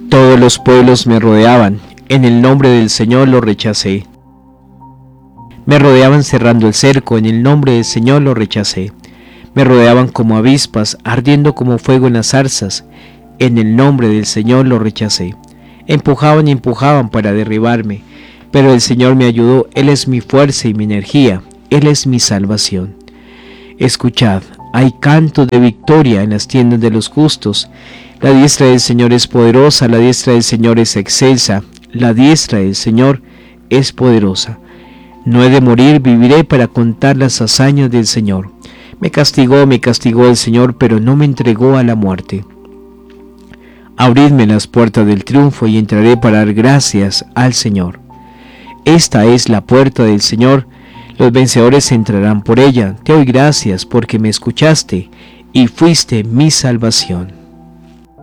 Todos los pueblos me rodeaban, en el nombre del Señor lo rechacé. Me rodeaban cerrando el cerco, en el nombre del Señor lo rechacé. Me rodeaban como avispas, ardiendo como fuego en las zarzas, en el nombre del Señor lo rechacé. Empujaban y empujaban para derribarme, pero el Señor me ayudó. Él es mi fuerza y mi energía, Él es mi salvación. Escuchad, hay canto de victoria en las tiendas de los justos. La diestra del Señor es poderosa, la diestra del Señor es excelsa, la diestra del Señor es poderosa. No he de morir, viviré para contar las hazañas del Señor. Me castigó el Señor, pero no me entregó a la muerte. Abridme las puertas del triunfo y entraré para dar gracias al Señor. Esta es la puerta del Señor, los vencedores entrarán por ella. Te doy gracias porque me escuchaste y fuiste mi salvación.